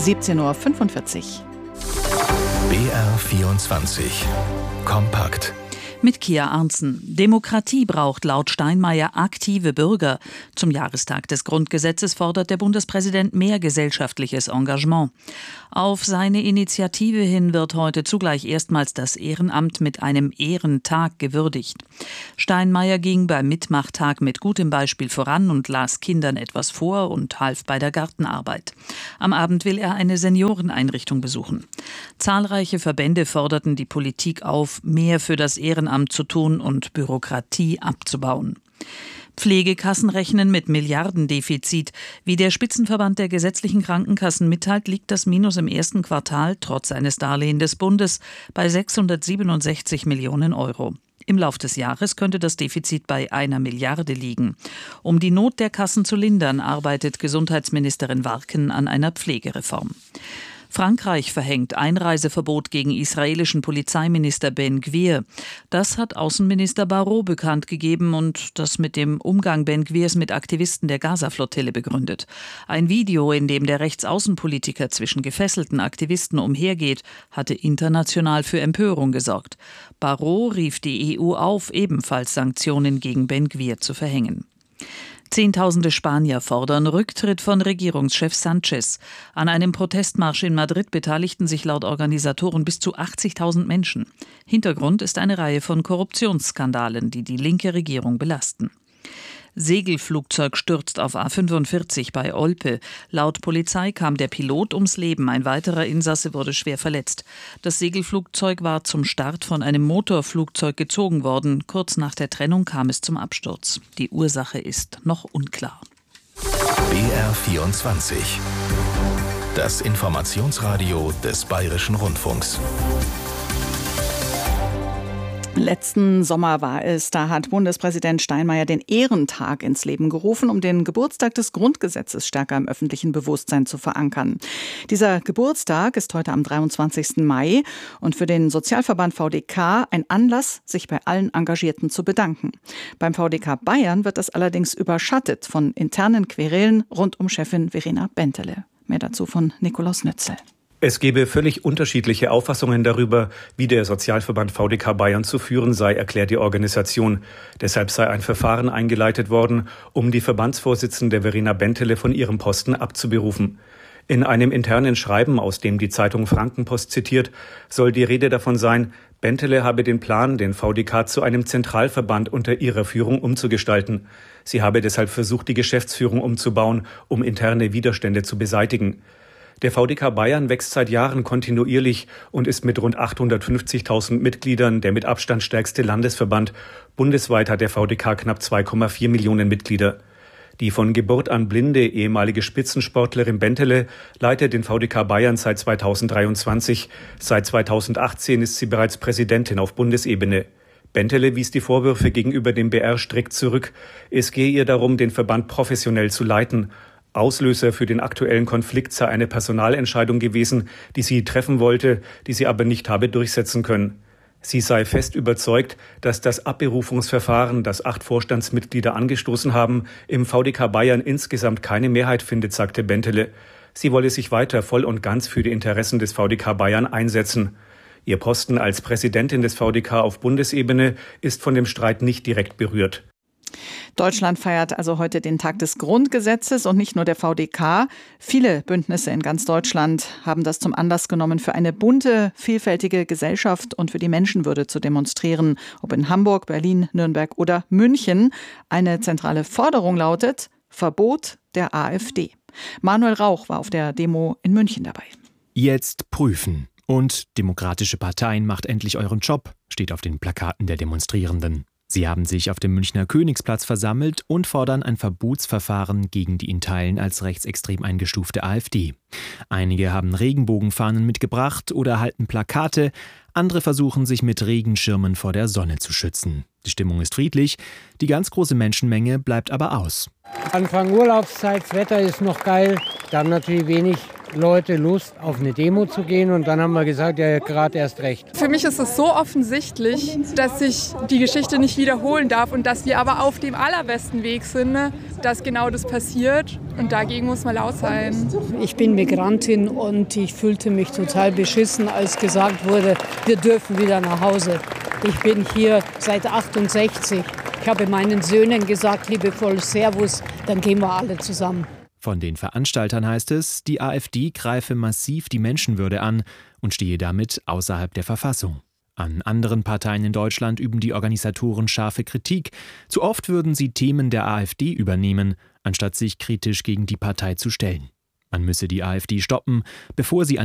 17:45 Uhr. BR24 Kompakt. Mit Kia Arntzen. Demokratie braucht laut Steinmeier aktive Bürger. Zum Jahrestag des Grundgesetzes fordert der Bundespräsident mehr gesellschaftliches Engagement. Auf seine Initiative hin wird heute zugleich erstmals das Ehrenamt mit einem Ehrentag gewürdigt. Steinmeier ging beim Mitmachtag mit gutem Beispiel voran und las Kindern etwas vor und half bei der Gartenarbeit. Am Abend will er eine Senioreneinrichtung besuchen. Zahlreiche Verbände forderten die Politik auf, mehr für das Ehrenamt zu tun und Bürokratie abzubauen. Pflegekassen rechnen mit Milliardendefizit. Wie der Spitzenverband der gesetzlichen Krankenkassen mitteilt, liegt das Minus im ersten Quartal trotz eines Darlehens des Bundes bei 667 Millionen Euro. Im Lauf des Jahres könnte das Defizit bei 1 Milliarde liegen. Um die Not der Kassen zu lindern, arbeitet Gesundheitsministerin Warken an einer Pflegereform. Frankreich verhängt Einreiseverbot gegen israelischen Polizeiminister Ben Gvir. Das hat Außenminister Barrot bekannt gegeben und das mit dem Umgang Ben Gvirs mit Aktivisten der Gaza-Flottille begründet. Ein Video, in dem der Rechtsaußenpolitiker zwischen gefesselten Aktivisten umhergeht, hatte international für Empörung gesorgt. Barrot rief die EU auf, ebenfalls Sanktionen gegen Ben Gvir zu verhängen. Zehntausende Spanier fordern Rücktritt von Regierungschef Sánchez. An einem Protestmarsch in Madrid beteiligten sich laut Organisatoren bis zu 80.000 Menschen. Hintergrund ist eine Reihe von Korruptionsskandalen, die die linke Regierung belasten. Segelflugzeug stürzt auf A45 bei Olpe. Laut Polizei kam der Pilot ums Leben, ein weiterer Insasse wurde schwer verletzt. Das Segelflugzeug war zum Start von einem Motorflugzeug gezogen worden. Kurz nach der Trennung kam es zum Absturz. Die Ursache ist noch unklar. BR24 Das Informationsradio des Bayerischen Rundfunks. Letzten Sommer war es, da hat Bundespräsident Steinmeier den Ehrentag ins Leben gerufen, um den Geburtstag des Grundgesetzes stärker im öffentlichen Bewusstsein zu verankern. Dieser Geburtstag ist heute am 23. Mai und für den Sozialverband VDK ein Anlass, sich bei allen Engagierten zu bedanken. Beim VDK Bayern wird das allerdings überschattet von internen Querelen rund um Chefin Verena Bentele. Mehr dazu von Nikolaus Nützel. Es gebe völlig unterschiedliche Auffassungen darüber, wie der Sozialverband VDK Bayern zu führen sei, erklärt die Organisation. Deshalb sei ein Verfahren eingeleitet worden, um die Verbandsvorsitzende Verena Bentele von ihrem Posten abzuberufen. In einem internen Schreiben, aus dem die Zeitung Frankenpost zitiert, soll die Rede davon sein, Bentele habe den Plan, den VDK zu einem Zentralverband unter ihrer Führung umzugestalten. Sie habe deshalb versucht, die Geschäftsführung umzubauen, um interne Widerstände zu beseitigen. Der VDK Bayern wächst seit Jahren kontinuierlich und ist mit rund 850.000 Mitgliedern der mit Abstand stärkste Landesverband. Bundesweit hat der VDK knapp 2,4 Millionen Mitglieder. Die von Geburt an blinde ehemalige Spitzensportlerin Bentele leitet den VDK Bayern seit 2023. Seit 2018 ist sie bereits Präsidentin auf Bundesebene. Bentele wies die Vorwürfe gegenüber dem BR strikt zurück. Es gehe ihr darum, den Verband professionell zu leiten. Auslöser für den aktuellen Konflikt sei eine Personalentscheidung gewesen, die sie treffen wollte, die sie aber nicht habe durchsetzen können. Sie sei fest überzeugt, dass das Abberufungsverfahren, das 8 Vorstandsmitglieder angestoßen haben, im VDK Bayern insgesamt keine Mehrheit findet, sagte Bentele. Sie wolle sich weiter voll und ganz für die Interessen des VDK Bayern einsetzen. Ihr Posten als Präsidentin des VDK auf Bundesebene ist von dem Streit nicht direkt berührt. Deutschland feiert also heute den Tag des Grundgesetzes und nicht nur der VDK. Viele Bündnisse in ganz Deutschland haben das zum Anlass genommen, für eine bunte, vielfältige Gesellschaft und für die Menschenwürde zu demonstrieren. Ob in Hamburg, Berlin, Nürnberg oder München. Eine zentrale Forderung lautet Verbot der AfD. Manuel Rauch war auf der Demo in München dabei. Jetzt prüfen. Und Demokratische Parteien macht endlich euren Job, steht auf den Plakaten der Demonstrierenden. Sie haben sich auf dem Münchner Königsplatz versammelt und fordern ein Verbotsverfahren gegen die in Teilen als rechtsextrem eingestufte AfD. Einige haben Regenbogenfahnen mitgebracht oder halten Plakate, andere versuchen sich mit Regenschirmen vor der Sonne zu schützen. Die Stimmung ist friedlich, die ganz große Menschenmenge bleibt aber aus. Anfang Urlaubszeit, das Wetter ist noch geil, da haben natürlich wenig Leute Lust, auf eine Demo zu gehen. Und dann haben wir gesagt, ja, gerade erst recht. Für mich ist es so offensichtlich, dass sich die Geschichte nicht wiederholen darf und dass wir aber auf dem allerbesten Weg sind, dass genau das passiert. Und dagegen muss man laut sein. Ich bin Migrantin und ich fühlte mich total beschissen, als gesagt wurde, wir dürfen wieder nach Hause. Ich bin hier seit 68. Ich habe meinen Söhnen gesagt, liebevoll Servus, dann gehen wir alle zusammen. Von den Veranstaltern heißt es, die AfD greife massiv die Menschenwürde an und stehe damit außerhalb der Verfassung. An anderen Parteien in Deutschland üben die Organisatoren scharfe Kritik. Zu oft würden sie Themen der AfD übernehmen, anstatt sich kritisch gegen die Partei zu stellen. Man müsse die AfD stoppen, bevor sie an